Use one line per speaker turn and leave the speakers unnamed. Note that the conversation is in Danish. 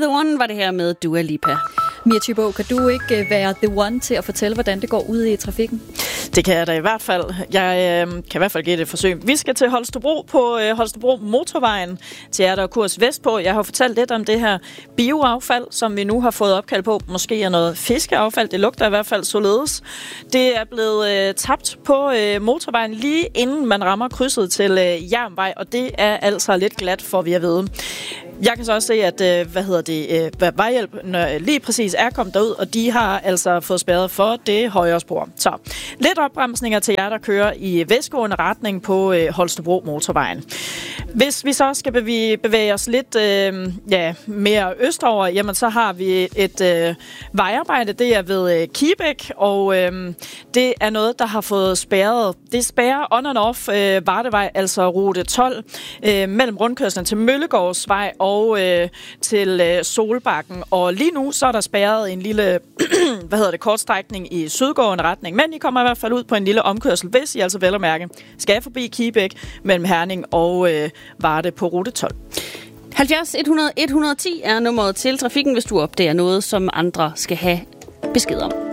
The One var det her med Dua Lipa.
Mia Thybo, kan du ikke være the one til at fortælle, hvordan det går ude i trafikken?
Det kan jeg da i hvert fald. Jeg kan i hvert fald give det et forsøg. Vi skal til Holstebro på Holstebro Motorvejen til jer, der er kurs vestpå. Jeg har fortalt lidt om det her bioaffald, som vi nu har fået opkald på. Måske er noget fiskeaffald. Det lugter i hvert fald således. Det er blevet tabt på motorvejen lige inden man rammer krydset til Jernvej, og det er altså lidt glat, for vi at vide. Jeg kan så også se, at Vejhjælp lige præcis er kommet derud, og de har altså fået spærret for det højre spor. Så lidt opbremsninger til jer, der kører i vestgående retning på Holstebro Motorvejen. Hvis vi så skal bevæge os lidt mere østover, jamen så har vi et vejarbejde. Det er ved Kibæk, og det er noget, der har fået spærret. Det spærrer on and off Vardevej, altså rute 12, mellem rundkørslen til Møllegårdsvej og til Solbakken. Og lige nu så er der spærret en lille kortstrækning i sydgående retning, men I kommer i hvert fald ud på en lille omkørsel, hvis I altså vel at mærke skal forbi Kibæk mellem Herning og Varde på rute 12.
70 100 110 er nummeret til trafikken, hvis du opdager noget, som andre skal have besked om.